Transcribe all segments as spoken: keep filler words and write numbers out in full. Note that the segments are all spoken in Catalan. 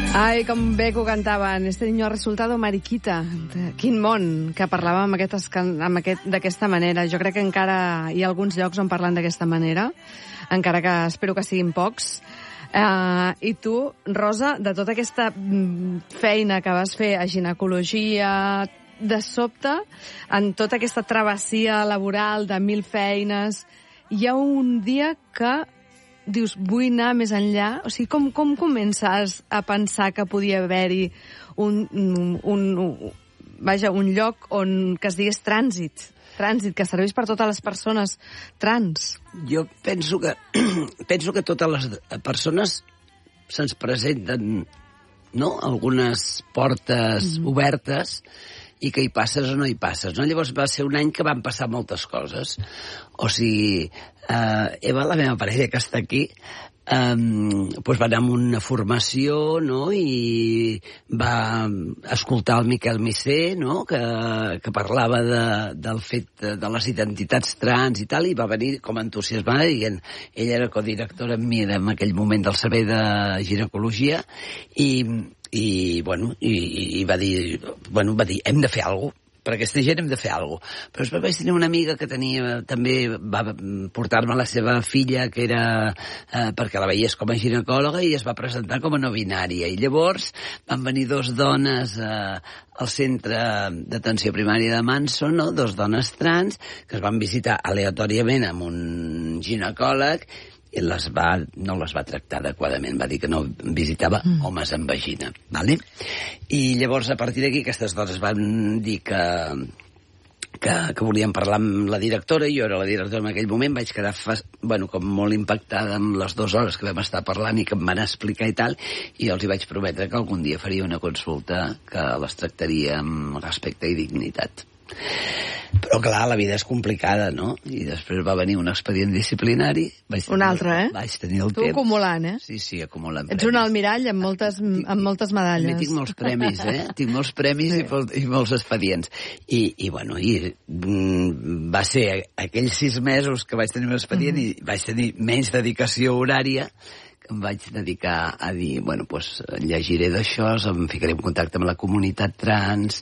Ai, com bé que ho cantaven. Este niño ha resultado mariquita. Quin món, que parlava amb aquest, amb aquest, d'aquesta manera. Jo crec que encara hi ha alguns llocs on parlen d'aquesta manera, encara que espero que siguin pocs. Uh, I tu, Rosa, de tota aquesta feina que vas fer a ginecologia, de sobte, en tota aquesta travessia laboral de mil feines, hi ha un dia que dius, vull anar més enllà? O sigui, com, com comences a pensar que podia haver-hi un, un, un, vaja, un lloc on que es digués trànsit, trànsit, que serveix per totes les persones trans? Jo penso que penso que totes les persones se'ns presenten, no?, algunes portes mm. obertes i que hi passes o no hi passes, no? Llavors va ser un any que van passar moltes coses. O sigui, eh, Eva, la meva parella que està aquí, eh, doncs va anar amb una formació, no?, i va escoltar el Miquel Missé, no?, que, que parlava de, del fet de, de les identitats trans i tal, i va venir com entusiasmada dient, ella era codirectora amb mi en aquell moment del servei de ginecologia, i i, bueno, i, i va dir, bueno, va dir, hem de fer alguna cosa. Per aquesta gent hem de fer alguna cosa. Però després vaig tenir una amiga que tenia, també va portar-me la seva filla, que era, eh, perquè la veiés com a ginecòloga, i es va presentar com a no binària. I llavors van venir dos dones eh, al centre d'atenció primària de Manson, no? Dos dones trans, que es van visitar aleatòriament amb un ginecòleg, i les va, no les va tractar adequadament, va dir que no visitava mm. homes amb vagina, ¿vale? I llavors, a partir d'aquí, aquestes dones van dir que, que, que volien parlar amb la directora, i jo era la directora en aquell moment, vaig quedar fa, bueno, com molt impactada amb les dues hores que vam estar parlant i que em van explicar i tal, i els hi vaig prometre que algun dia faria una consulta que les tractaria amb respecte i dignitat. Però, clar, la vida és complicada, no? I després va venir un expedient disciplinari. Un altre, eh? Vaig tenir el tu temps. Tu acumulant, eh? Sí, sí, acumulant Ets premis. un almirall amb moltes, amb moltes medalles. També tinc molts premis, eh? Tinc molts premis sí. i, i molts expedients. I, i bueno, i, mm, va ser aquells sis mesos que vaig tenir un expedient mm-hmm. i vaig tenir menys dedicació horària, que em vaig dedicar a dir, bueno, doncs llegiré d'això, em ficaré en contacte amb la comunitat trans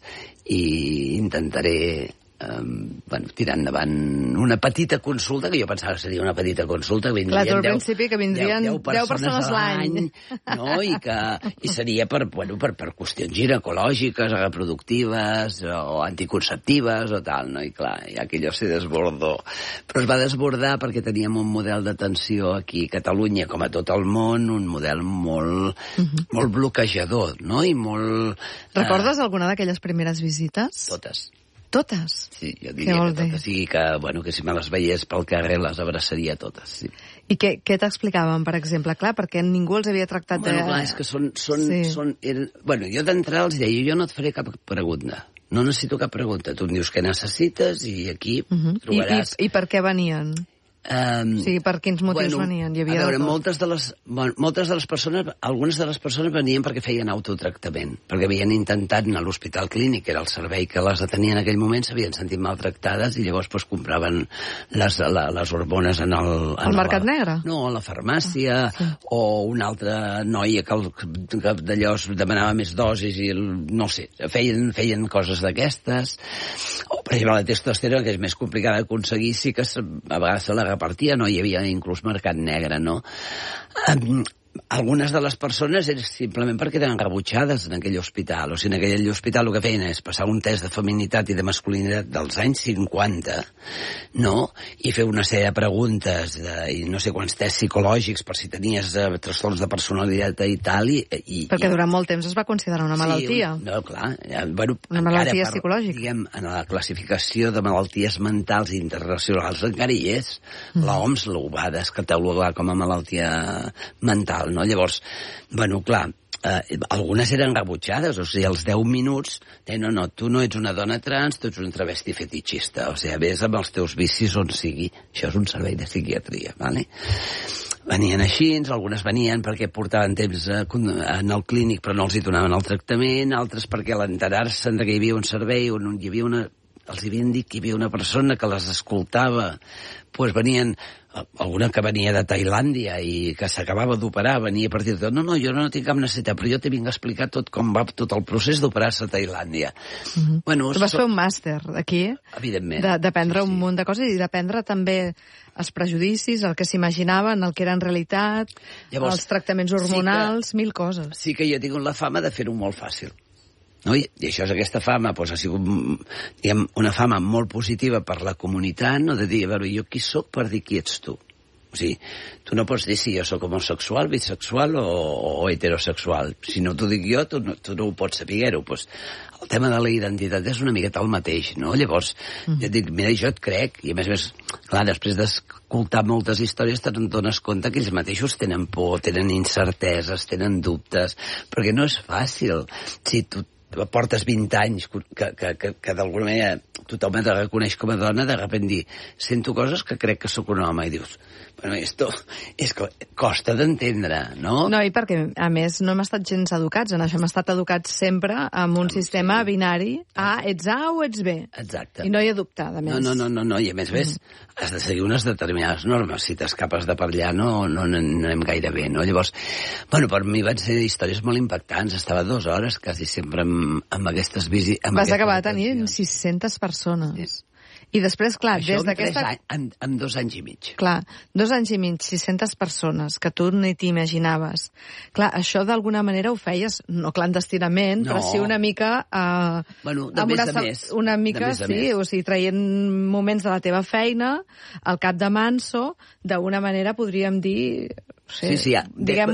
i intentaré Um, bueno, tirar endavant una petita consulta, que jo pensava que seria una petita consulta, que clar, tu al principi que vindrien deu persones l'any, no? I que i seria per, bueno, per, per qüestions ginecològiques, reproductives o anticonceptives o tal, no? I clar, ja que allò se desbordó. Però es va desbordar perquè teníem un model d'atenció aquí a Catalunya, com a tot el món, un model molt, uh-huh. molt bloquejador, no? I molt... Recordes uh... alguna d'aquelles primeres visites? Totes. Totes? Sí, jo diria que totes. Sí, que, bueno, que si me les veiés pel carrer les abraçaria totes, sí. I què, què t'explicaven, per exemple? Clar, perquè ningú els havia tractat bueno, de... Bueno, clar, és que són... són, sí. són eren... Bueno, jo d'entrada els deia, jo no et faré cap pregunta. No necessito cap pregunta. Tu em dius què necessites i aquí uh-huh. trobaràs... I, i, I per què venien? Um, sí, per quins motius bueno, venien? Hi havia a veure, moltes de les, bueno, moltes de les persones, algunes de les persones venien perquè feien autotractament, perquè havien intentat anar a l'hospital clínic, que era el servei que les atenia en aquell moment, s'havien sentit maltractades i llavors pues, compraven les, la, les hormones en el... En el mercat la, negre? No, a la farmàcia, ah, sí. O una altra noia que, que d'allò demanava més dosis i, no sé, feien, feien coses d'aquestes. O, per exemple, la testosterona, que és més complicada d'aconseguir, sí que a vegades se la repartia, no hi havia inclús mercat negre, no? Um, algunes de les persones eren simplement perquè eren rebutjades en aquell hospital. O sigui, en aquell hospital el que feien és passar un test de feminitat i de masculinitat dels anys cinquanta, no? I fer una sèrie de preguntes de, i no sé quants tests psicològics per si tenies eh, trastorns de personalitat i tal. I, i, perquè i... durant molt temps es va considerar una malaltia. Sí, no, clar. Ja, bueno, una malaltia per, psicològica. Diguem, en la classificació de malalties mentals i internacionals encara hi és. Mm. L'O M S ho va descatalogar com a malaltia mental. No? Llavors, bueno, clar, eh, algunes eren rebutjades, o sigui, als deu minuts, deien, no, no, tu no ets una dona trans, tu ets un travesti fetichista, o sigui, vés amb els teus vicis on sigui. Això és un servei de psiquiatria, ¿vale? Venien així, algunes venien perquè portaven temps en el clínic però no els hi donaven el tractament, altres perquè a l'enterar-se que hi havia un servei on hi havia una els havien dit que hi havia una persona que les escoltava, doncs venien, alguna que venia de Tailàndia i que s'acabava d'operar, venia per dir-te, no, no, jo no tinc cap necessitat, però jo te vinc a explicar tot com va tot el procés d'operar-se a Tailàndia. Mm-hmm. Bueno, tu vas so... fer un màster aquí, evidentment, d'aprendre sí, sí. un munt de coses i d'aprendre també els prejudicis, el que s'imaginaven, el que era en realitat, llavors, els tractaments hormonals, sí que, mil coses. Sí que jo he tingut la fama de fer-ho molt fàcil. No? I això és aquesta fama, doncs, ha sigut diguem, una fama molt positiva per la comunitat, no? De dir, a veure, jo qui sóc per dir qui ets tu? O sigui, tu no pots dir si jo sóc homosexual, bisexual o, o heterosexual. Si no t'ho dic jo, tu no, tu no ho pots saber-ho. Pues, el tema de la identitat és una miqueta el mateix, no? Llavors, mm. jo et dic, mira, jo et crec, i a més a més, clar, després d'escoltar moltes històries te'n dones compte que ells mateixos tenen por, tenen incerteses, tenen dubtes, perquè no és fàcil. Si tu portes vint anys que, que, que, que d'alguna manera tothom et reconeix com a dona, de sobte dir, sento coses que crec que sóc un home, i dius, bueno, esto és que costa d'entendre, no? No, i perquè, a més, no hem estat gens educats en això, hem estat educats sempre amb un sistema binari, A, ets A o ets B. Exacte. I no hi ha dubte, a més. No, no, no, no, no. I a més, ves, mm. has de seguir unes determinades normes. Si t'escapes de per allà no, no, no anem gaire bé, no? Llavors, bueno, per mi van ser històries molt impactants. Estava dues hores quasi sempre amb, amb aquestes visites. Vas acabar tenint sis-centes persones. Sí. I després, clar, això des d'aquesta... Anys, en, en dos anys i mig. Clar, dos anys i mig, sis-centes persones, que tu ni t'imaginaves. Clar, això d'alguna manera ho feies, no clandestinament, no. Però sí una mica... Eh, bueno, de més una, a més. Una mica, de més a sí, més. O sigui, traient moments de la teva feina, al cap de manso, d'una manera podríem dir... Sí, sí, sí, ja. Diguem